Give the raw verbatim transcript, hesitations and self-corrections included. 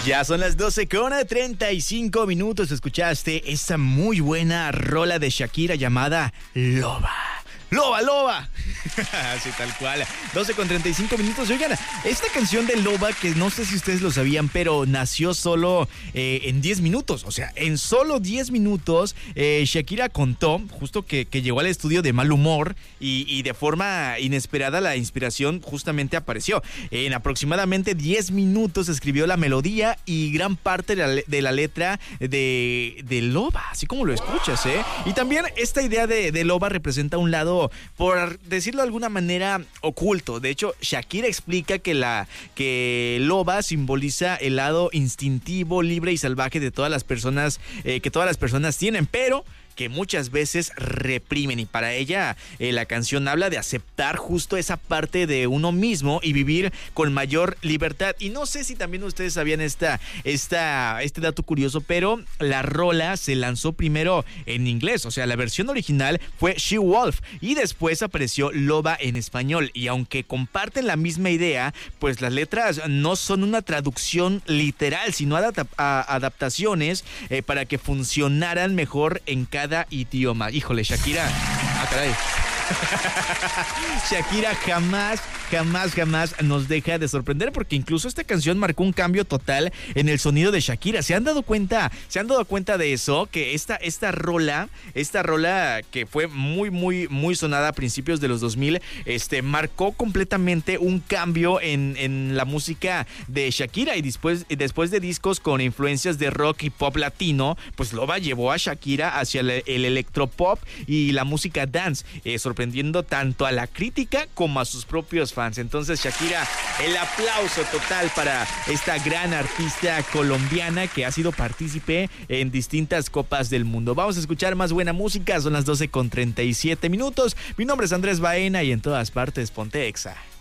Ya son las doce con treinta y cinco minutos. Escuchaste esta muy buena rola de Shakira llamada Loba. ¡Loba, Loba! Así tal cual. doce con treinta y cinco minutos. Oigan, esta canción de Loba, que no sé si ustedes lo sabían, pero nació solo eh, en diez minutos. O sea, en solo diez minutos, eh, Shakira contó justo que, que llegó al estudio de mal humor y, y de forma inesperada la inspiración justamente apareció. En aproximadamente diez minutos escribió la melodía y gran parte de la, de la letra de, de Loba, así como lo escuchas, ¿eh? Y también esta idea de, de Loba representa un lado, por decirlo de alguna manera, oculto. De hecho, Shakira explica que la que Loba simboliza el lado instintivo, libre y salvaje de todas las personas, eh, que todas las personas tienen, pero que muchas veces reprimen, y para ella eh, la canción habla de aceptar justo esa parte de uno mismo y vivir con mayor libertad. Y no sé si también ustedes sabían esta, esta, este dato curioso, pero la rola se lanzó primero en inglés, o sea, la versión original fue She Wolf y después apareció Loba en español, y aunque comparten la misma idea, pues las letras no son una traducción literal, sino adap- a- adaptaciones eh, para que funcionaran mejor en cada idioma. Híjole, Shakira. Ah, caray. Shakira jamás, jamás, jamás nos deja de sorprender, porque incluso esta canción marcó un cambio total en el sonido de Shakira. ¿Se han dado cuenta? ¿Se han dado cuenta de eso? Que esta, esta rola, esta rola que fue muy, muy, muy sonada a principios de los dos mil, este, marcó completamente un cambio en, en la música de Shakira, y después, después de discos con influencias de rock y pop latino, pues Loba llevó a Shakira hacia el, el electropop y la música dance, eh, sorprendiendo tanto a la crítica como a sus propios fans. Entonces, Shakira, el aplauso total para esta gran artista colombiana que ha sido partícipe en distintas copas del mundo. Vamos a escuchar más buena música, son las doce con treinta y siete minutos. Mi nombre es Andrés Baena y en todas partes ponte Exa.